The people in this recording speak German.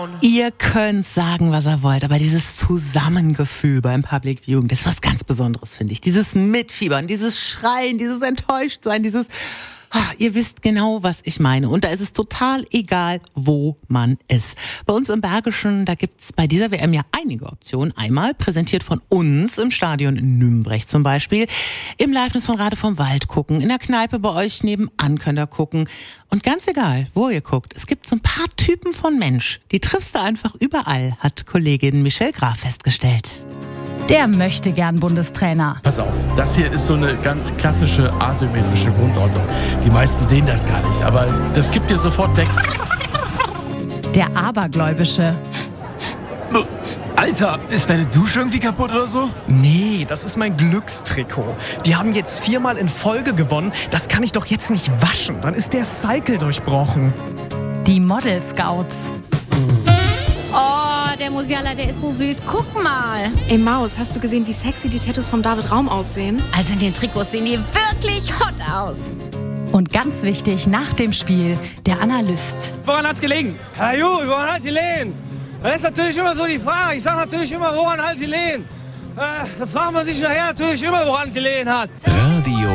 Ihr könnt sagen, was ihr wollt, aber dieses Zusammengefühl beim Public Viewing, das ist was ganz Besonderes, finde ich. Dieses Mitfiebern, dieses Schreien, dieses Enttäuschtsein, dieses... Ihr wisst genau, was ich meine. Und da ist es total egal, wo man ist. Bei uns im Bergischen, da gibt's bei dieser WM ja einige Optionen. Einmal präsentiert von uns im Stadion in Nümbrecht zum Beispiel. Im Liveness von Rade vom Wald gucken. In der Kneipe bei euch nebenan könnt ihr gucken. Und ganz egal, wo ihr guckt, es gibt so ein paar Typen von Mensch. Die triffst du einfach überall, hat Kollegin Michelle Graf festgestellt. Der möchte gern Bundestrainer. Pass auf, das hier ist so eine ganz klassische asymmetrische Grundordnung. Die meisten sehen das gar nicht, aber das gibt dir sofort weg. Der Abergläubische. Alter, ist deine Dusche irgendwie kaputt oder so? Nee, das ist mein Glückstrikot. Die haben jetzt 4-mal in Folge gewonnen. Das kann ich doch jetzt nicht waschen. Dann ist der Cycle durchbrochen. Die Model Scouts. Oh, der Musiala, der ist so süß. Guck mal. Ey Maus, hast du gesehen, wie sexy die Tattoos von David Raum aussehen? Also in den Trikots sehen die wirklich hot aus. Und ganz wichtig, nach dem Spiel, der Analyst. Woran hat's gelegen? Herr Ju, woran hat gelegen? Das ist natürlich immer so die Frage. Ich sage natürlich immer, woran hat gelegen? Da fragt man sich nachher natürlich immer, woran gelegen hat. Radio